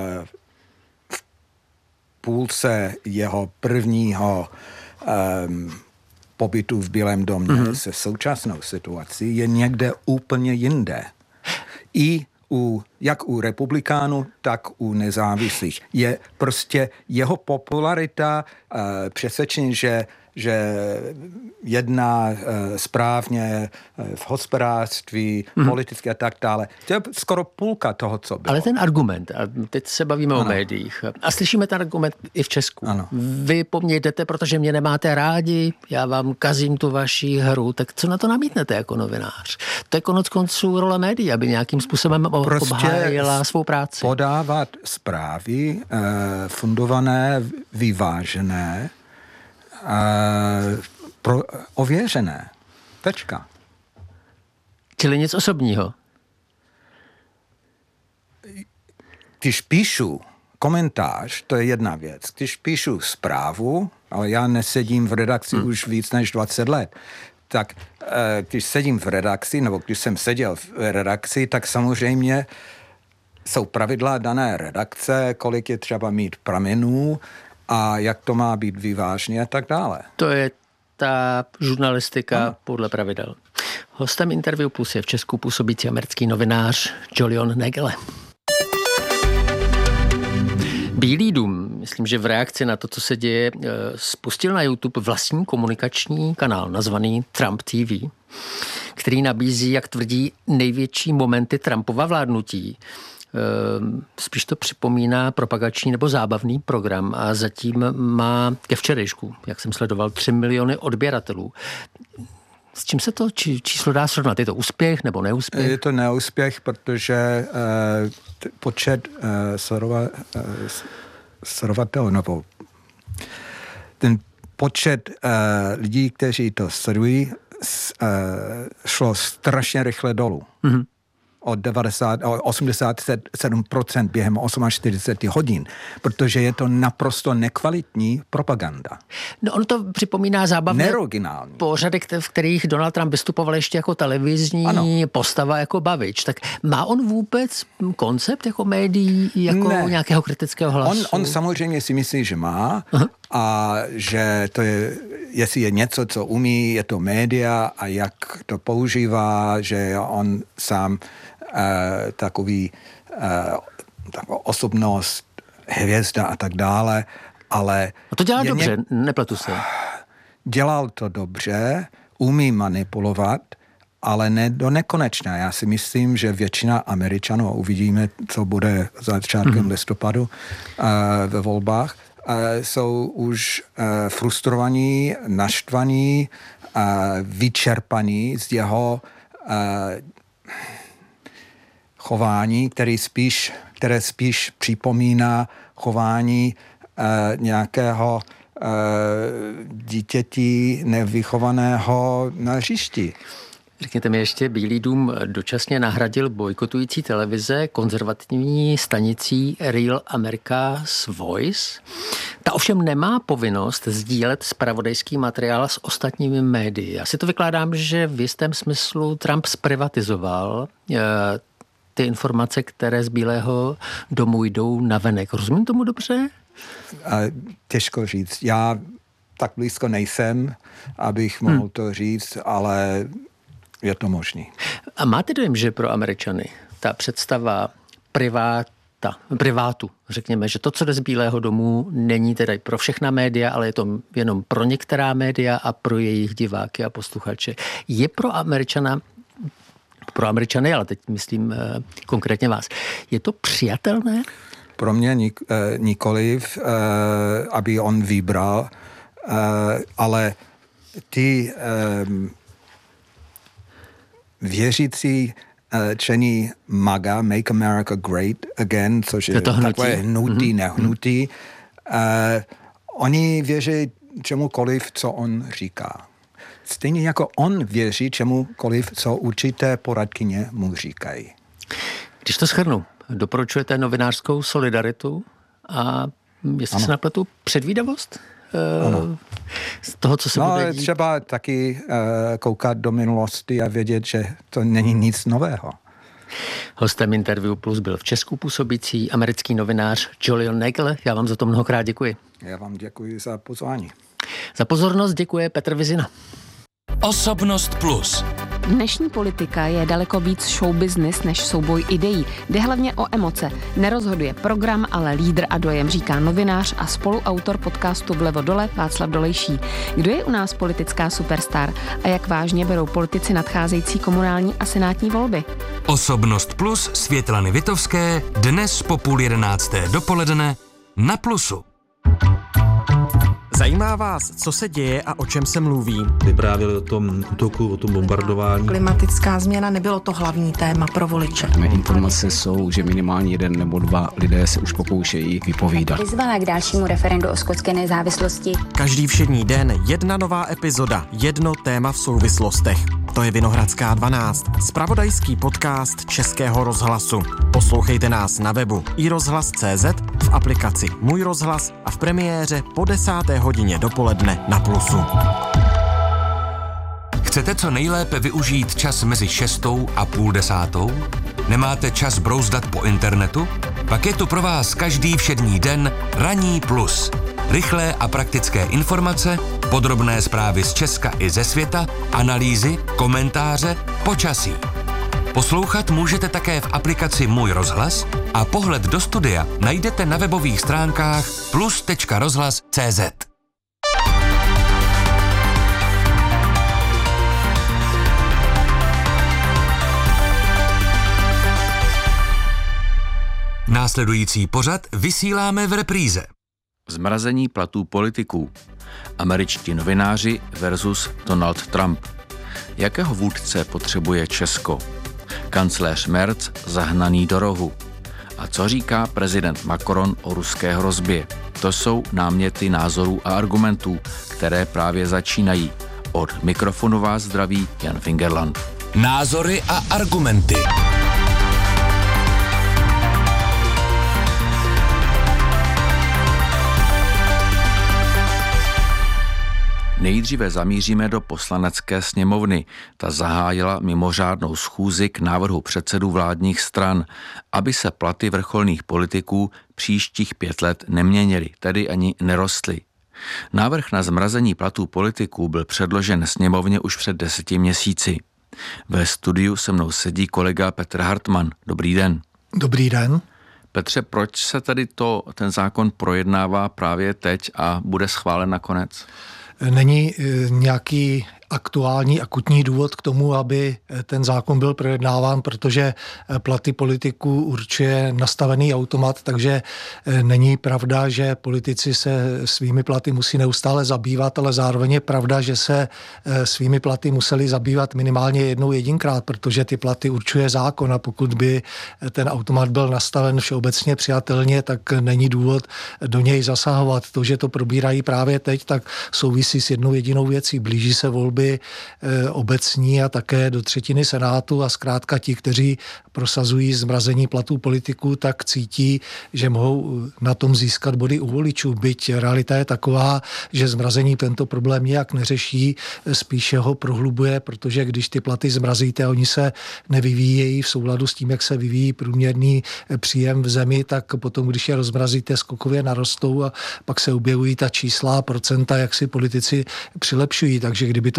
půlce jeho prvního um, pobytu v Bílém domě mm-hmm. se současnou situací je někde úplně jinde. I u, jak u republikánů, tak u nezávislých. Je prostě jeho popularita uh, přesvědčení, že že jedná uh, správně uh, v hospodářství, mm. politicky a tak dále. To je skoro půlka toho, co bylo. Ale ten argument, a teď se bavíme ano. o médiích, a slyšíme ten argument i v Česku. Ano. Vy po mně jdete, protože mě nemáte rádi, já vám kazím tu vaši hru, tak co na to namítnete jako novinář? To je konec konců role médií, aby nějakým způsobem prostě obhájila svou práci. Podávat zprávy uh, fundované, vyvážené, Uh, pro, ověřené. Tečka. Čili nic osobního. Když píšu komentář, to je jedna věc. Když píšu zprávu, ale já nesedím v redakci hmm. už víc než dvacet let, tak uh, když sedím v redakci, nebo když jsem seděl v redakci, tak samozřejmě jsou pravidla dané redakce, kolik je třeba mít pramenů, a jak to má být vyvážně a tak dále. To je ta žurnalistika ano. podle pravidel. Hostem Interview Plus je v Česku působící americký novinář Julian Nagele. Bílý dům, myslím, že v reakci na to, co se děje, spustil na YouTube vlastní komunikační kanál nazvaný Trump T V, který nabízí, jak tvrdí, největší momenty Trumpova vládnutí. Spíš to připomíná propagační nebo zábavný program a zatím má ke včerejšku, jak jsem sledoval, tři miliony odběratelů. S čím se to či, číslo dá srovnat? Je to úspěch nebo neúspěch? Je to neúspěch, protože uh, t- počet uh, sledova, uh, sledovatelů, nebo ten počet uh, lidí, kteří to sledují, uh, šlo strašně rychle dolů. Mm-hmm. O devadesát, o osmdesát sedm procent během čtyřicet osm hodin, protože je to naprosto nekvalitní propaganda. No on to připomíná zábavné neoriginální pořady, v kterých Donald Trump vystupoval ještě jako televizní ano. postava, jako bavič. Tak má on vůbec koncept jako médií, jako ne. nějakého kritického hlasu? On, on samozřejmě si myslí, že má Aha. a že to je, jestli je něco, co umí, je to média a jak to používá, že on sám Uh, takový uh, taková osobnost, hvězda a tak dále, ale... A to dělá dobře, něk... nepletu se. Dělal to dobře, umí manipulovat, ale ne do nekonečna. Já si myslím, že většina Američanů, a uvidíme, co bude začátkem mm-hmm. listopadu uh, ve volbách, uh, jsou už uh, frustrovaní, naštvaní, uh, vyčerpaní z jeho uh, chování, který spíš, které spíš připomíná chování uh, nějakého uh, dítěti nevychovaného na hřišti. Řekněte mi ještě, Bílý dům dočasně nahradil bojkotující televize konzervativní stanicí Real America's Voice. Ta ovšem nemá povinnost sdílet zpravodajský materiál s ostatními médii. Já si to vykládám, že v jistém smyslu Trump zprivatizoval uh, ty informace, které z Bílého domu jdou navenek. Rozumím tomu dobře? Těžko říct. Já tak blízko nejsem, abych mohl hmm. to říct, ale je to možný. A máte dojem, že pro Američany ta představa priváta, privátu, řekněme, že to, co jde z Bílého domu, není tedy pro všechna média, ale je to jenom pro některá média a pro jejich diváky a posluchače. Je pro Američana pro Američany, ale teď myslím eh, konkrétně vás. Je to přijatelné? pro mě nik, eh, nikoliv, eh, aby on vybral, eh, ale ty eh, věřící eh, členy MAGA, Make America Great Again, což je, je to takové hnutí, mm-hmm. nehnutí, eh, oni věří čemukoliv, co on říká. Stejně jako on věří čemukoliv, co určité poradkyně mu říkají. Když to shrnu, doporučujete novinářskou solidaritu a jestli ano. se napletu předvídavost uh, z toho, co se no, bude dít? Třeba taky uh, koukat do minulosti a vědět, že to není nic nového. Hostem Interview Plus byl v Česku působící americký novinář Julian Nagel. Já vám za to mnohokrát děkuji. Já vám děkuji za pozvání. Za pozornost děkuje Petr Vizina. Osobnost Plus. Dnešní politika je daleko víc show business než souboj ideí. Jde hlavně o emoce. Nerozhoduje program, ale lídr a dojem, říká novinář a spoluautor podcastu Vlevo dole Václav Dolejší. Kdo je u nás politická superstar a jak vážně berou politici nadcházející komunální a senátní volby? Osobnost Plus Světlany Vitovské dnes po půl jedenácté dopoledne na Plusu. Zajímá vás, co se děje a o čem se mluví? Vyprávěli o tom útoku, o tom bombardování. Klimatická změna nebylo to hlavní téma pro voliče. Mé informace jsou, že minimálně jeden nebo dva lidé se už pokoušejí vypovídat. Vyzvala k dalšímu referendu o skotské nezávislosti. Každý všední den jedna nová epizoda, jedno téma v souvislostech. To je Vinohradská dvanáct, zpravodajský podcast Českého rozhlasu. Poslouchejte nás na webu i rozhlas tečka cé zet, v aplikaci Můj rozhlas a v premiéře po desáté hodině dopoledne na Plusu. Chcete co nejlépe využít čas mezi šestou a půl desátou? Nemáte čas brouzdat po internetu? Pak je tu pro vás každý všední den Ranní plus. Rychlé a praktické informace, podrobné zprávy z Česka i ze světa, analýzy, komentáře, počasí. Poslouchat můžete také v aplikaci Můj rozhlas a pohled do studia najdete na webových stránkách plus tečka rozhlas tečka cé zet. Následující pořad vysíláme v repríze. Zmrazení platů politiků. Američtí novináři versus Donald Trump. Jakého vůdce potřebuje Česko? Kancléř Merz zahnaný do rohu. A co říká prezident Macron o ruské hrozbě? To jsou náměty názorů a argumentů, které právě začínají. Od mikrofonu vás zdraví Jan Fingerland. Názory a argumenty. Nejdříve zamíříme do Poslanecké sněmovny. Ta zahájila mimořádnou schůzi k návrhu předsedů vládních stran, aby se platy vrcholných politiků příštích pět let neměnily, tedy ani nerostly. Návrh na zmrazení platů politiků byl předložen sněmovně už před deseti měsíci. Ve studiu se mnou sedí kolega Petr Hartmann. Dobrý den. Dobrý den. Petře, proč se tady to, ten zákon projednává právě teď a bude schválen nakonec? Není nějaký aktuální, akutní důvod k tomu, aby ten zákon byl projednáván, protože platy politiků určuje nastavený automat, takže není pravda, že politici se svými platy musí neustále zabývat, ale zároveň je pravda, že se svými platy museli zabývat minimálně jednou jedinkrát, protože ty platy určuje zákon a pokud by ten automat byl nastaven všeobecně přijatelně, tak není důvod do něj zasahovat. To, že to probírají právě teď, tak souvisí s jednou jedinou věcí. Blíží se volby obecní a také do třetiny Senátu a zkrátka ti, kteří prosazují zmrazení platů politiků, tak cítí, že mohou na tom získat body u voličů. Byť realita je taková, že zmrazení tento problém nijak neřeší, spíše ho prohlubuje, protože když ty platy zmrazíte a oni se nevyvíjejí v souladu s tím, jak se vyvíjí průměrný příjem v zemi, tak potom, když je rozmrazíte, skokově narostou a pak se objevují ta čísla a procenta, jak si politici přilepšují. Takže kdyby to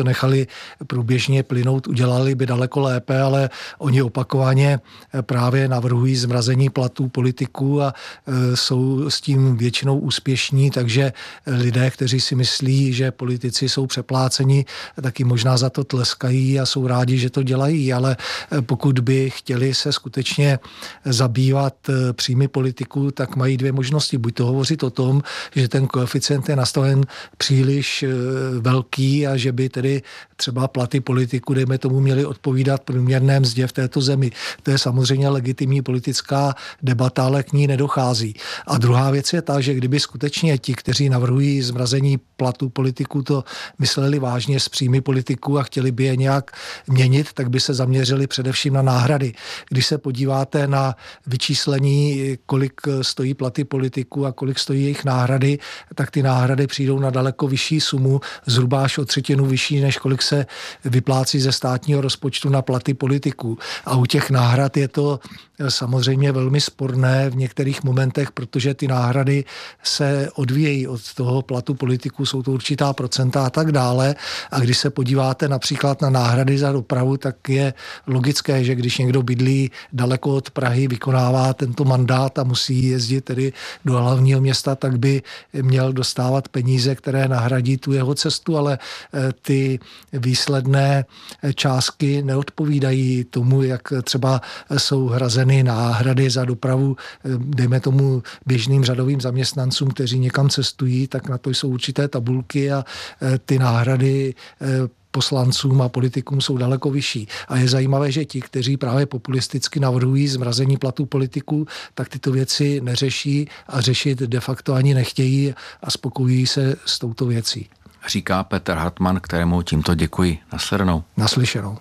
nechali průběžně plynout, udělali by daleko lépe, ale oni opakovaně právě navrhují zmrazení platů politiků a jsou s tím většinou úspěšní, takže lidé, kteří si myslí, že politici jsou přepláceni, taky možná za to tleskají a jsou rádi, že to dělají, ale pokud by chtěli se skutečně zabývat příjmy politiků, tak mají dvě možnosti. Buď to hovořit o tom, že ten koeficient je nastaven příliš velký a že by tedy třeba platy politiků, dejme tomu, měly odpovídat průměrné mzdě v této zemi. To je samozřejmě legitimní politická debata, ale k ní nedochází. A druhá věc je ta, že kdyby skutečně ti, kteří navrhují zmrazení platů politiků, to mysleli vážně s příjmy politiků a chtěli by je nějak měnit, tak by se zaměřili především na náhrady. Když se podíváte na vyčíslení, kolik stojí platy politiků a kolik stojí jejich náhrady, tak ty náhrady přijdou na daleko vyšší sumu, zhruba až o třetinu vyšší, než kolik se vyplácí ze státního rozpočtu na platy politiků. A u těch náhrad je to samozřejmě velmi sporné v některých momentech, protože ty náhrady se odvíjejí od toho platu politiků, jsou to určitá procenta a tak dále. A když se podíváte například na náhrady za dopravu, tak je logické, že když někdo bydlí daleko od Prahy, vykonává tento mandát a musí jezdit tedy do hlavního města, tak by měl dostávat peníze, které nahradí tu jeho cestu, ale ty výsledné částky neodpovídají tomu, jak třeba jsou hrazeny náhrady za dopravu, dejme tomu běžným řadovým zaměstnancům, kteří někam cestují, tak na to jsou určité tabulky a ty náhrady poslancům a politikům jsou daleko vyšší. A je zajímavé, že ti, kteří právě populisticky navrhují zmrazení platů politiků, tak tyto věci neřeší a řešit de facto ani nechtějí a spokojují se s touto věcí. Říká Petr Hartmann, kterému tímto děkuji. Naslyšenou. Naslyšenou.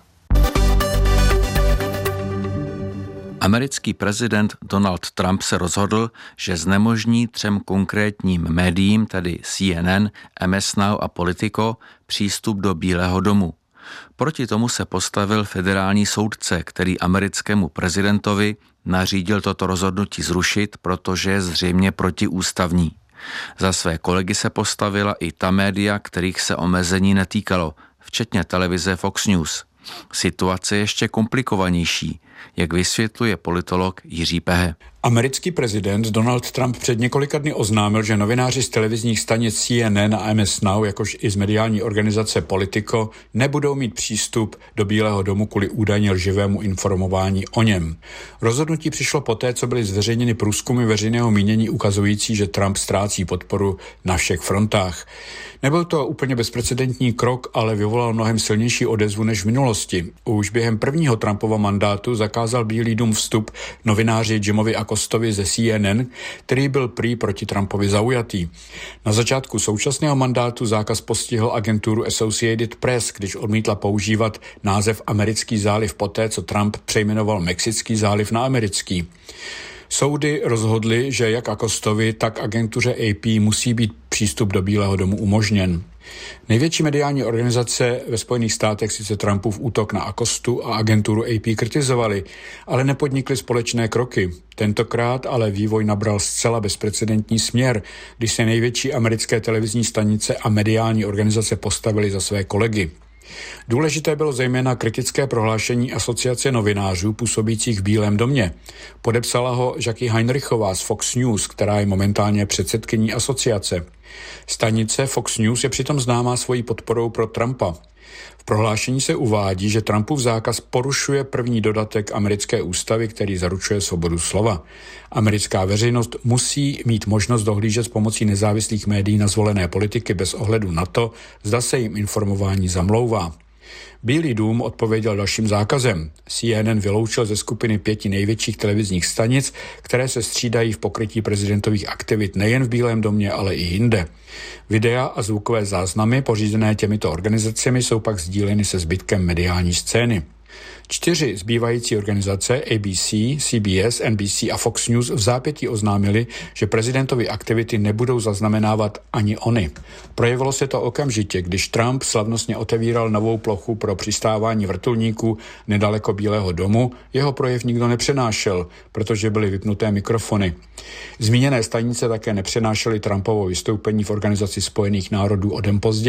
Americký prezident Donald Trump se rozhodl, že znemožní třem konkrétním médiím, tedy C N N, M S Now a Politico, přístup do Bílého domu. Proti tomu se postavil federální soudce, který americkému prezidentovi nařídil toto rozhodnutí zrušit, protože je zřejmě protiústavní. Za své kolegy se postavila i ta média, kterých se omezení netýkalo, včetně televize Fox News. Situace je ještě komplikovanější, jak vysvětluje politolog Jiří Pehe. Americký prezident Donald Trump před několika dny oznámil, že novináři z televizních stanic C N N a M S Now, jakož i z mediální organizace Politico, nebudou mít přístup do Bílého domu kvůli údajně lživému informování o něm. Rozhodnutí přišlo poté, co byly zveřejněny průzkumy veřejného mínění ukazující, že Trump ztrácí podporu na všech frontách. Nebyl to úplně bezprecedentní krok, ale vyvolal mnohem silnější odezvu než v minulosti. Už během prvního Trumpova mandátu zakázal Bílý dům vstup novináři Jimovi Acostovi ze C N N, který byl prý proti Trumpovi zaujatý. Na začátku současného mandátu zákaz postihl agenturu Associated Press, když odmítla používat název Americký záliv poté, co Trump přejmenoval Mexický záliv na americký. Soudy rozhodly, že jak Acostovi, tak agentuře A P musí být přístup do Bílého domu umožněn. Největší mediální organizace ve Spojených státech sice Trumpův útok na Acostu a agenturu A P kritizovali, ale nepodnikli společné kroky. Tentokrát ale vývoj nabral zcela bezprecedentní směr, když se největší americké televizní stanice a mediální organizace postavily za své kolegy. Důležité bylo zejména kritické prohlášení Asociace novinářů působících v Bílém domě. Podepsala ho Jackie Heinrichová z Fox News, která je momentálně předsedkyní asociace. Stanice Fox News je přitom známá svojí podporou pro Trumpa. V prohlášení se uvádí, že Trumpův zákaz porušuje první dodatek americké ústavy, který zaručuje svobodu slova. Americká veřejnost musí mít možnost dohlížet s pomocí nezávislých médií na zvolené politiky bez ohledu na to, zda se jim informování zamlouvá. Bílý dům odpověděl dalším zákazem. C N N vyloučil ze skupiny pěti největších televizních stanic, které se střídají v pokrytí prezidentových aktivit nejen v Bílém domě, ale i jinde. Videa a zvukové záznamy pořízené těmito organizacemi jsou pak sdíleny se zbytkem mediální scény. Čtyři zbývající organizace A B C, C B S, N B C a Fox News v zápětí oznámili, že prezidentovy aktivity nebudou zaznamenávat ani oni. Projevilo se to okamžitě, když Trump slavnostně otevíral novou plochu pro přistávání vrtulníků nedaleko Bílého domu. Jeho projev nikdo nepřenášel, protože byly vypnuté mikrofony. Zmíněné stanice také nepřenášely Trumpovo vystoupení v Organizaci spojených národů o den později.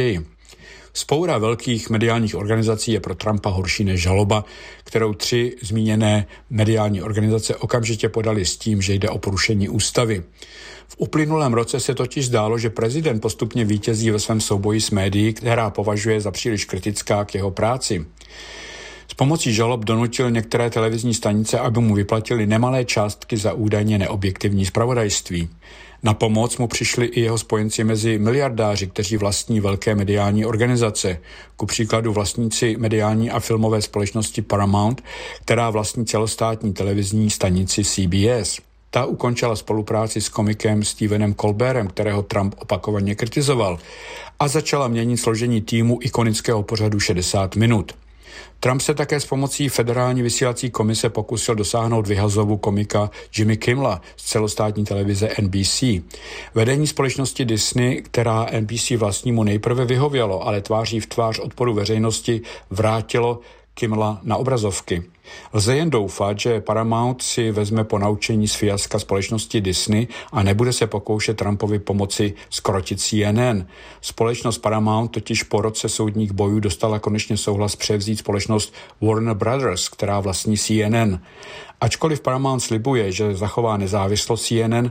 Vzpoura velkých mediálních organizací je pro Trumpa horší než žaloba, kterou tři zmíněné mediální organizace okamžitě podali s tím, že jde o porušení ústavy. V uplynulém roce se totiž zdálo, že prezident postupně vítězí ve svém souboji s médií, která považuje za příliš kritická k jeho práci. S pomocí žalob donutil některé televizní stanice, aby mu vyplatili nemalé částky za údajně neobjektivní zpravodajství. Na pomoc mu přišli i jeho spojenci mezi miliardáři, kteří vlastní velké mediální organizace. Ku příkladu vlastníci mediální a filmové společnosti Paramount, která vlastní celostátní televizní stanici C B S. Ta ukončila spolupráci s komikem Stephenem Colbertem, kterého Trump opakovaně kritizoval, a začala měnit složení týmu ikonického pořadu šedesát minut. Trump se také s pomocí federální vysílací komise pokusil dosáhnout vyhazovu komika Jimmy Kimmela z celostátní televize N B C. Vedení společnosti Disney, která N B C vlastnímu nejprve vyhovělo, ale tváří v tvář odporu veřejnosti vrátilo Kimmela na obrazovky. Lze jen doufat, že Paramount si vezme ponaučení z fiaska společnosti Disney a nebude se pokoušet Trumpovi pomoci zkrotit C N N. Společnost Paramount totiž po roce soudních bojů dostala konečně souhlas převzít společnost Warner Brothers, která vlastní C N N. Ačkoliv Paramount slibuje, že zachová nezávislost C N N,